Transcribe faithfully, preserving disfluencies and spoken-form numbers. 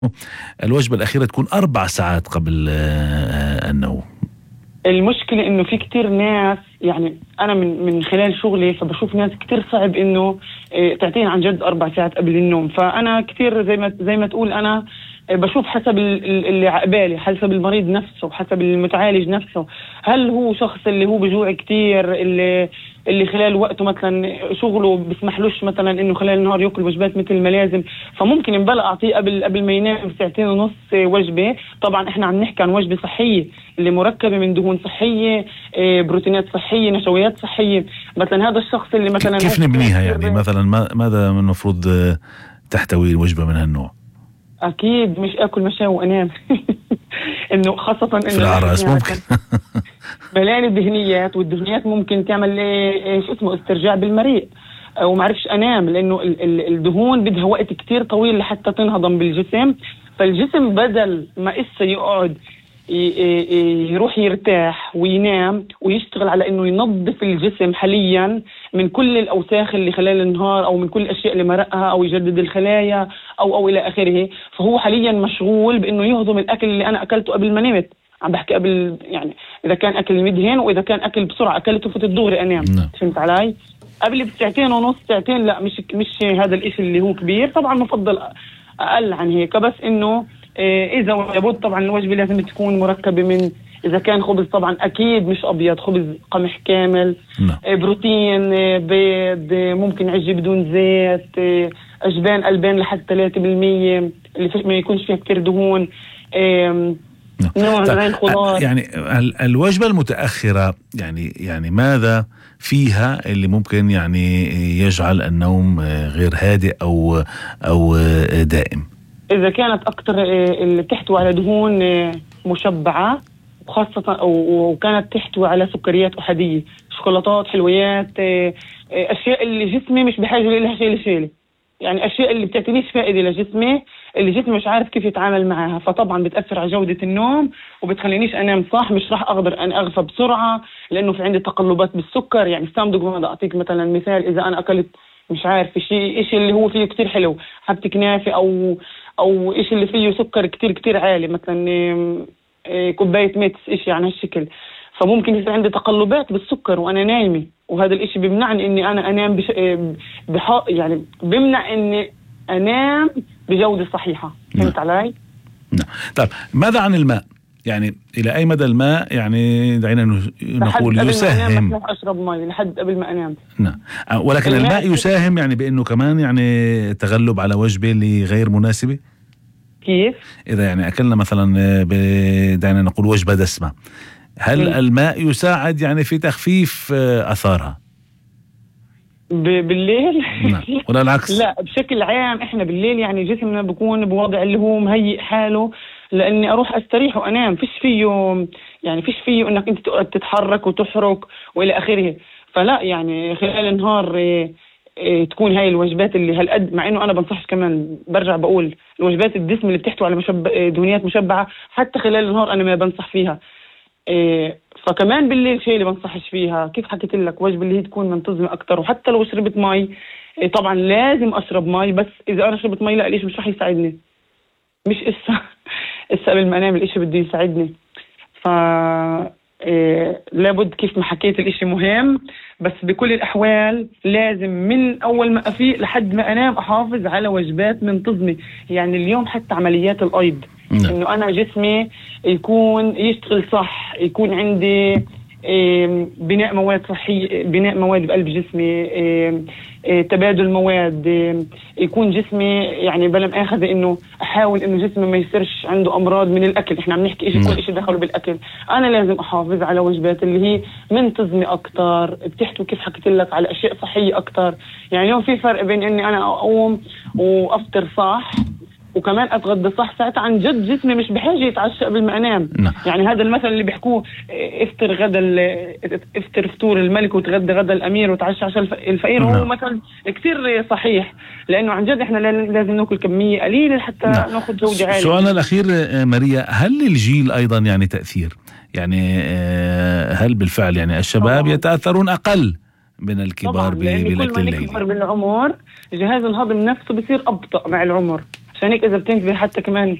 الوجبة الأخيرة تكون أربع ساعات قبل النوم. المشكلة إنه في كتير ناس، يعني أنا من من خلال شغلي فبشوف ناس كتير صعب إنه تعطينا عن جد أربع ساعات قبل النوم. فأنا كتير زي ما زي ما تقول أنا بشوف حسب اللي عقبالي، حسب المريض نفسه، حسب المتعالج نفسه. هل هو شخص اللي هو بجوع كتير، اللي اللي خلال وقته مثلا شغله بسمحلوش مثلا انه خلال النهار ياكل وجبات مثل ما لازم، فممكن ينبلع اعطيه قبل قبل ما ينام بساعتين ونص وجبه. طبعا احنا عم نحكي عن وجبه صحيه اللي مركبه من دهون صحيه، بروتينات صحيه، نشويات صحيه. مثلا هذا الشخص اللي مثلا كيف نبنيها يعني مثلا ماذا من المفروض تحتوي الوجبه من هالنوع؟ اكيد مش اكل مشاوي وانام انه خاصه انه في العرس ممكن مليان الدهنيات، والدهنيات ممكن تعمل ايش اسمه استرجاع بالمريء وما عرفش انام، لانه الدهون بدها وقت كتير طويل لحتى تنهضم بالجسم. فالجسم بدل ما اسا يقعد يروح يرتاح وينام ويشتغل على انه ينظف الجسم حاليا من كل الاوساخ اللي خلال النهار او من كل الاشياء اللي مرقها او يجدد الخلايا او او الى اخره، فهو حاليا مشغول بانه يهضم الاكل اللي انا اكلته قبل ما نمت. عم بحكي قبل، يعني اذا كان اكل مدهن واذا كان اكل بسرعه اكلته فوت الدغري انام. فهمت علي؟ قبل بساعتين ونص ساعتين لا، مش مش هذا الاشي اللي هو كبير. طبعا مفضل اقل عن هيك، بس انه إذا لابد طبعا الوجبة لازم تكون مركبة من، إذا كان خبز طبعا أكيد مش أبيض، خبز قمح كامل، لا. بروتين، بيض، ممكن عجة بدون زيت، أجبان ألبان لحد ثلاثة بالمية اللي ما يكونش فيها كتير دهون، نوع من الخضار. يعني الوجبة المتأخرة يعني يعني ماذا فيها اللي ممكن يعني يجعل النوم غير هادئ أو أو دائم؟ إذا كانت أكتر اللي تحتوي على دهون مشبعة، وخاصة وكانت تحتوي على سكريات أحادية، شوكولاتات، حلويات، أشياء اللي جسمي مش بحاجة لها شيء لشيلة، يعني أشياء اللي بتعطينيش فائدة لجسمي، اللي جسمي مش عارف كيف يتعامل معها، فطبعا بتأثر على جودة النوم وبتخلينيش أنام صح. مش راح أقدر أن أغفى بسرعة لأنه في عندي تقلبات بالسكر. يعني استمدق ما أعطيك مثلا مثال، إذا أنا أكلت مش عارف شيء إشي اللي هو فيه كتير حلو، حبة كنافة أو أو إشي اللي فيه سكر كتير كتير عالي، مثلا كوباية ميتس إشي عن هالشكل، فممكن يصير عندي تقلبات بالسكر وأنا نايمة، وهذا الإشي بيمنعني إني أنا أنام بش... بح... يعني بيمنع إني أنام بجودة صحيحة. فهمت علي؟ نعم. طيب ماذا عن الماء؟ يعني إلى أي مدى الماء يعني دعينا نقول يساهم؟ لحد أشرب مي لحد قبل ما أنام. نعم. ولكن الماء, الماء يساهم يعني بأنه كمان يعني تغلب على وجبة اللي غير مناسبة. كيف؟ إذا يعني أكلنا مثلا دعينا نقول وجبة دسمة، هل م. الماء يساعد يعني في تخفيف أثارها بالليل؟ لا. ولا العكس؟ لا، بشكل عام إحنا بالليل يعني جسمنا بيكون بوضع اللي هو مهيئ حاله لأني أروح أستريح وأنام. فيش فيه يعني فيش فيه إنك أنت تقعد تتحرك وتحرك وإلى آخره. فلا يعني خلال النهار إيه إيه تكون هاي الوجبات اللي هالقد، مع إنه أنا بنصحش كمان، برجع بقول الوجبات الدسم اللي بتحتوي على مشبع دهنيات مشبعة حتى خلال النهار أنا ما بنصح فيها. إيه فكمان بالليل شيء اللي بنصحش فيها، كيف حكيت لك، وجبة اللي هي تكون منتظمة أكتر. وحتى لو شربت مي إيه طبعا لازم أشرب مي، بس إذا أنا شربت مي لا ليش مش رح يساعدني، مش إسا إسا قبل ما أنام الإشي بده يساعدني. ف إيه لابد كيف ما حكيت الإشي مهم، بس بكل الأحوال لازم من أول ما أفيق لحد ما أنام أحافظ على وجبات منتظمة. يعني اليوم حتى عمليات الأيض إنه أنا جسمي يكون يشتغل صح، يكون عندي بناء مواد صحية، بناء مواد بقلب جسمي، تبادل مواد، يكون جسمي يعني بلا مؤاخذة إنه أحاول إنه جسمي ما يصيرش عنده أمراض من الأكل. إحنا عم نحكي إشي كل إشي دخله بالأكل. أنا لازم أحافظ على وجبات اللي هي منتظمة أكتر، بتحتوي كيف حكيت لك على أشياء صحية أكتر. يعني اليوم في فرق بين إني أنا أقوم وأفطر صح وكمان اتغدى صح، ساعتها عن جد جسمي مش بحاجه يتعشى قبل ما انام. نعم. يعني هذا المثل اللي بيحكوه افطر غدا افطر فطور الملك وتغدى غدا الامير وتعشى عشاء الفقير. نعم. هو مثل كثير صحيح، لانه عن جد احنا لازم ناكل كميه قليله حتى نعم. ناخذ جوده عاليه. سؤالنا الاخير ماريا، هل للجيل ايضا يعني تاثير؟ يعني هل بالفعل يعني الشباب طبعا يتاثرون اقل من الكبار بالاكل الليلي؟ كل ما نكبر بالعمر جهاز الهضم نفسه بصير ابطأ مع العمر، عشان هيك اذا بتنتبه حتى كمان